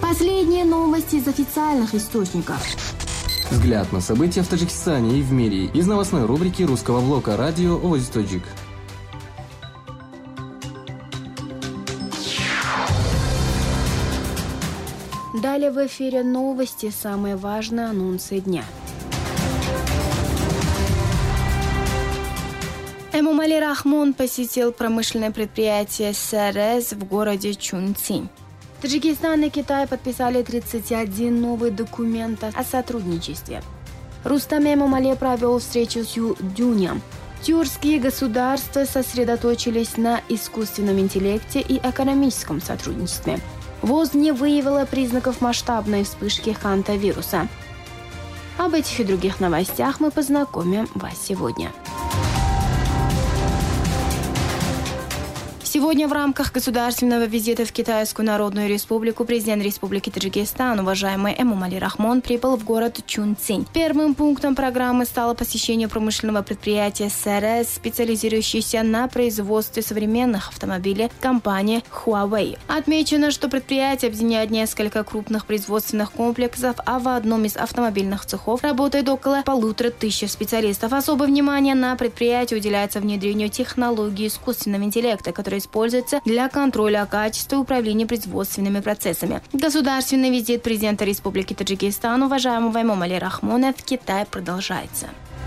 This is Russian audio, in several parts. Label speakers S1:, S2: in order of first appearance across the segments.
S1: Последние новости из официальных источников.
S2: Взгляд на события в Таджикистане и в мире из новостной рубрики русского блока радио «Овоз Таджик».
S1: Далее в эфире новости, самые важные анонсы дня. Эмомали Рахмон посетил промышленное предприятие СРС в городе Чунцин. Таджикистан и Китай подписали 31 новый документ о сотрудничестве. Рустам Эмомали провел встречу с Ю Дюнем. Тюркские государства сосредоточились на искусственном интеллекте и экономическом сотрудничестве. ВОЗ не выявила признаков масштабной вспышки хантавируса. Об этих и других новостях мы познакомим вас сегодня. Сегодня в рамках государственного визита в Китайскую Народную Республику президент Республики Таджикистан, уважаемый Эмомали Рахмон, прибыл в город Чунцин. Первым пунктом программы стало посещение промышленного предприятия СРС, специализирующейся на производстве современных автомобилей компании Huawei. Отмечено, что предприятие объединяет несколько крупных производственных комплексов, а в одном из автомобильных цехов работает около 1500 специалистов. Особое внимание на предприятии уделяется внедрению технологий искусственного интеллекта, которые используется для контроля качества и управления производственными процессами. Государственный визит президента Республики Таджикистан, уважаемого Эмомали Рахмона, в Китай продолжается.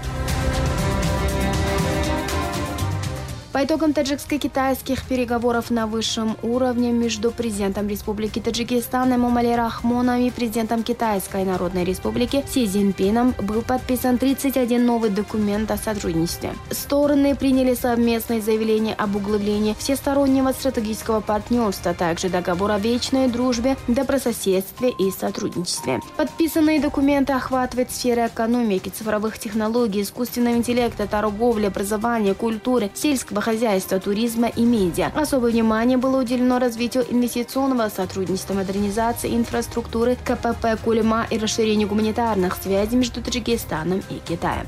S1: По итогам таджикско-китайских переговоров на высшем уровне между президентом Республики Таджикистан Эмомали Рахмоном и президентом Китайской Народной Республики Си Цзиньпином был подписан 31 новый документ о сотрудничестве. Стороны приняли совместное заявление об углублении всестороннего стратегического партнерства, а также договор о вечной дружбе, добрососедстве и сотрудничестве. Подписанные документы охватывают сферы экономики, цифровых технологий, искусственного интеллекта, торговли, образования, культуры, сельского хозяйства, туризма и медиа. Особое внимание было уделено развитию инвестиционного сотрудничества, модернизации инфраструктуры, КПП Кулема и расширению гуманитарных связей между Таджикистаном и Китаем.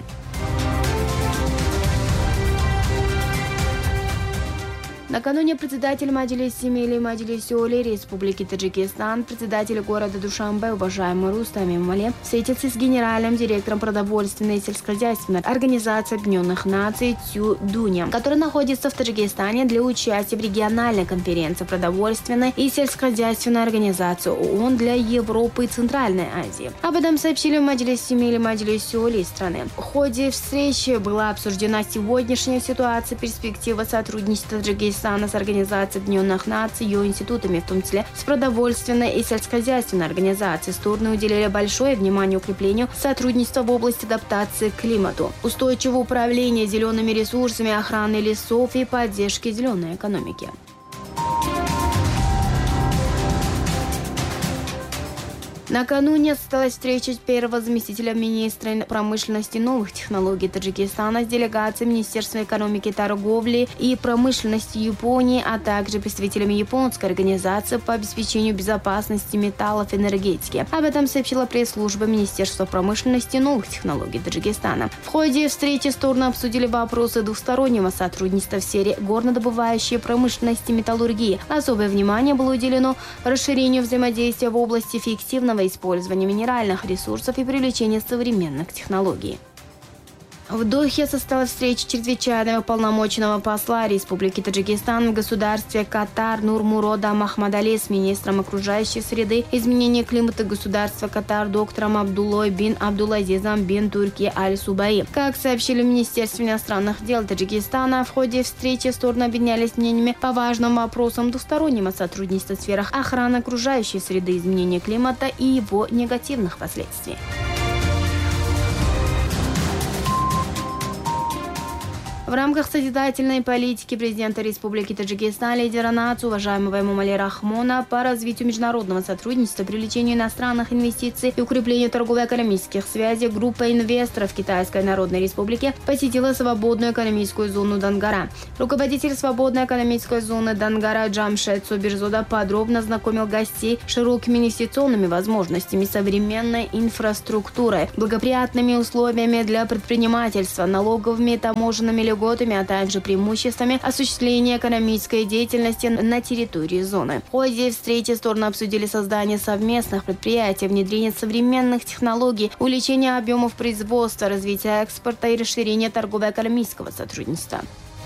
S1: Накануне председатель Маджлиси Милли Маджлиси Оли Республики Таджикистан, председатель города Душанбе, уважаемый Рустам Эмомали, встретился с генеральным директором продовольственной и сельскохозяйственной организации Объединенных Наций Цю Дунем, который находится в Таджикистане для участия в региональной конференции продовольственной и сельскохозяйственной организации ООН для Европы и Центральной Азии. Об этом сообщили в Маджлиси Милли Маджлиси Оли страны. В ходе встречи была обсуждена сегодняшняя ситуация, перспектива сотрудничества Таджикистана с Организацией Объединенных Наций, ее институтами, в том числе с продовольственной и сельскохозяйственной организацией. Стороны уделили большое внимание укреплению сотрудничества в области адаптации к климату, устойчивого управления зелеными ресурсами, охраны лесов и поддержки зеленой экономики. Накануне состоялась встреча первого заместителя министра промышленности и новых технологий Таджикистана с делегацией Министерства экономики, торговли и промышленности Японии, а также представителями японской организации по обеспечению безопасности металлов и энергетики. Об этом сообщила пресс-служба Министерства промышленности и новых технологий Таджикистана. В ходе встречи стороны обсудили вопросы двустороннего сотрудничества в сфере горнодобывающей промышленности и металлургии. Особое внимание было уделено расширению взаимодействия в области эффективного использования минеральных ресурсов и привлечения современных технологий. В Дохе состоялась встреча чрезвычайного полномочного посла Республики Таджикистан в государстве Катар Нурмурода Махмадали с министром окружающей среды, изменения климата государства Катар доктором Абдуллой бин Абдулазизом бин Турки Аль-Субаи. Как сообщили в Министерстве иностранных дел Таджикистана, в ходе встречи стороны объединялись мнениями по важным вопросам двустороннего сотрудничества в сферах охраны окружающей среды, изменения климата и его негативных последствий. В рамках созидательной политики президента Республики Таджикистан, лидера нации, уважаемого Эмомали Рахмона, по развитию международного сотрудничества, привлечению иностранных инвестиций и укреплению торгово-экономических связей, группа инвесторов Китайской Народной Республики посетила свободную экономическую зону Дангара. Руководитель свободной экономической зоны Дангара Джамшед Собирзода подробно знакомил гостей с широкими инвестиционными возможностями, современной инфраструктурой, благоприятными условиями для предпринимательства, налоговыми и таможенными льготами льготами, а также преимуществами осуществления экономической деятельности на территории зоны. В ходе встречи стороны обсудили создание совместных предприятий, внедрение современных технологий, увеличение объемов производства, развитие экспорта и расширение торгово-экономического сотрудничества.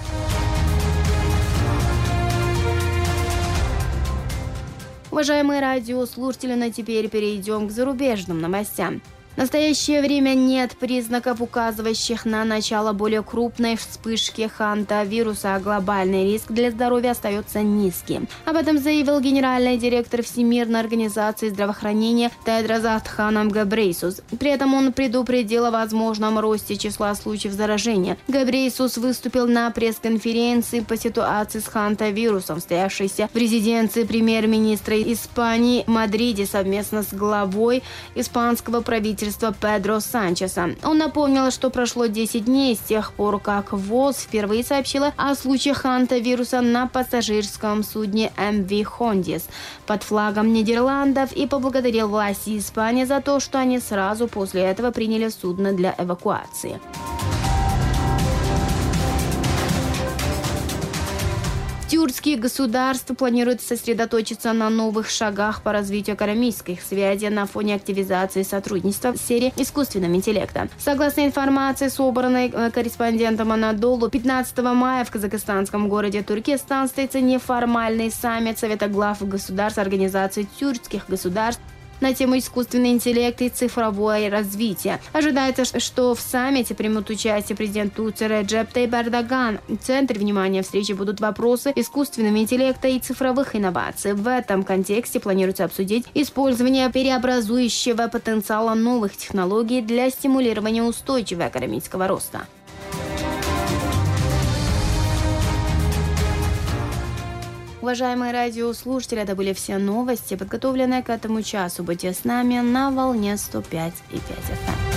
S1: Уважаемые радиослушатели, но теперь перейдем к зарубежным новостям. В настоящее время нет признаков, указывающих на начало более крупной вспышки хантавируса, а глобальный риск для здоровья остается низким. Об этом заявил генеральный директор Всемирной организации здравоохранения Тедрос Адханом Гебрейсус. При этом он предупредил о возможном росте числа случаев заражения. Гебрейсус выступил на пресс-конференции по ситуации с хантавирусом, состоявшейся в резиденции премьер-министра Испании в Мадриде совместно с главой испанского правительства Педро Санчеса. Он напомнил, что прошло 10 дней с тех пор, как ВОЗ впервые сообщила о случаях хантавируса на пассажирском судне МВ Хондис под флагом Нидерландов и поблагодарил власти Испании за то, что они сразу после этого приняли судно для эвакуации. Тюркские государства планируют сосредоточиться на новых шагах по развитию экономических связей на фоне активизации сотрудничества в сфере искусственного интеллекта. Согласно информации, собранной корреспондентом Анадолу, 15 мая в казахстанском городе Туркестан состоится неформальный саммит Совета глав государств Организации тюркских государств на тему искусственный интеллект и цифровое развитие. Ожидается, что в саммите примут участие президент Турции Реджеп Тайип Эрдоган. В центре внимания встречи будут вопросы искусственного интеллекта и цифровых инноваций. В этом контексте планируется обсудить использование преобразующего потенциала новых технологий для стимулирования устойчивого экономического роста. Уважаемые радиослушатели, это были все новости, подготовленные к этому часу. Будьте с нами на волне 105,5 FM.